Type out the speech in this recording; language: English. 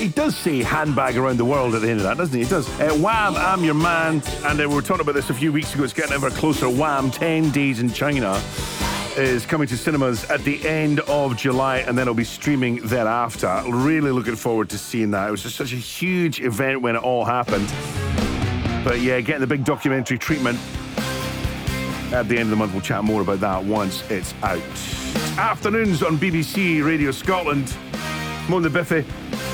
He does say handbag around the world at the end of that, doesn't he? He does. Wham! I'm Your Man. And we were talking about this a few weeks ago. It's getting ever closer. Wham! 10 Days in China is coming to cinemas at the end of July, and then it'll be streaming thereafter. Really looking forward to seeing that. It was just such a huge event when it all happened. But yeah, getting the big documentary treatment at the end of the month. We'll chat more about that once it's out. Afternoons on BBC Radio Scotland. Mo and the Biffy.